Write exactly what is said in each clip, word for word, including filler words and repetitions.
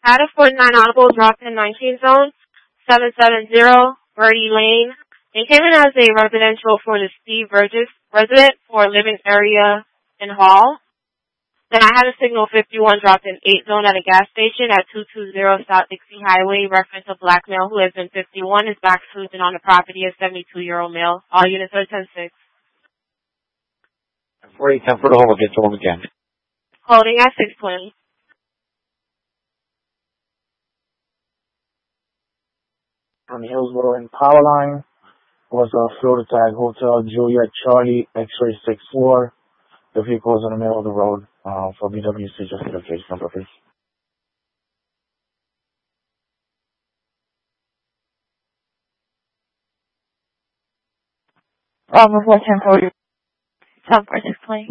Out of forty-nine audible dropped in nineteen zone, seven seven zero, Birdie Lane. They came in as a residential for the Steve Burgess resident for living area in Hall. Then I had a signal fifty-one dropped in eight zone at a gas station at two two zero South Dixie Highway. Reference a black male who has been fifty-one is back cruising on the property, a seventy-two-year-old male. All units are ten six. forty ten for the hold, get to him again. Holding at six twenty. On the Hillsborough and Power Line was a Florida Tag Hotel Juliet Charlie X-ray six four. The vehicle was in the middle of the road uh, for B W C, just the case number, please. Um, before ten forty, ten four six twenty.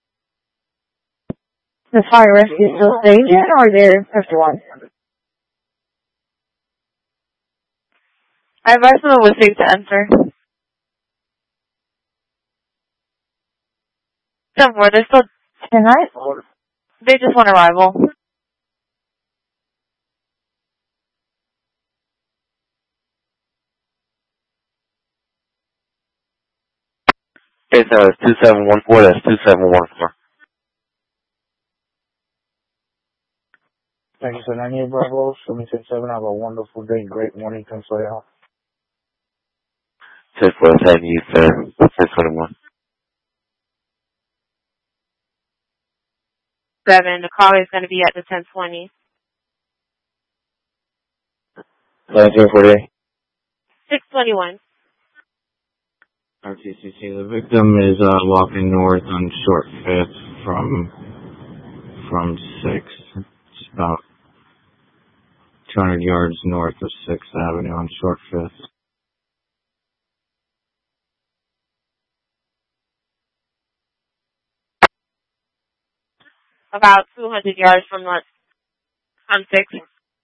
The fire rescue still staying yet, or they're fifty-one? I advise them was safe to enter. ten four, they're still tonight? They just want arrival. Okay, so it's two seven one four, that's two seven one four. Thank you, sir. ninety-eight Bravo, seventy-six seven. Have a wonderful day. Great morning. Thanks for your help. six four seven, you, sir. six twenty-one. Seven. The call is going to be at the ten twenty. nineteen forty-eight. six twenty-one. R T C C, the victim is uh, walking north on Short Fifth from from sixth. It's about two hundred yards north of sixth Avenue on Short Fifth. About two hundred yards from the on sixth.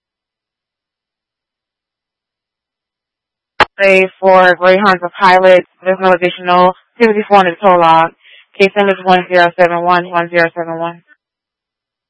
Say for Greyhounds of Pilot, there's no additional activity for the tow log. Case number is one zero seven one one zero seven one.